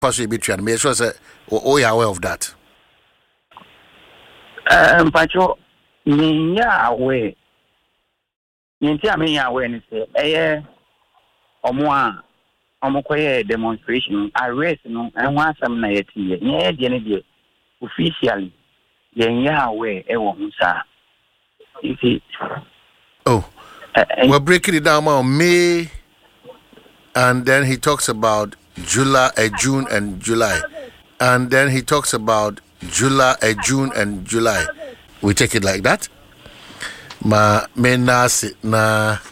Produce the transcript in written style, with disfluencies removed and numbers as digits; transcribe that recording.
possibly between me. So say, oh, you are aware of that. Pacho, me aware. Yenti me aware ni say, omokoye demonstration arrest no and one some na yeti ye de ne de officially yen ya aware e wo hunsa. We're breaking it down on May, and then he talks about June and July, and then he talks about June and July. We take it like that. Ma menasi na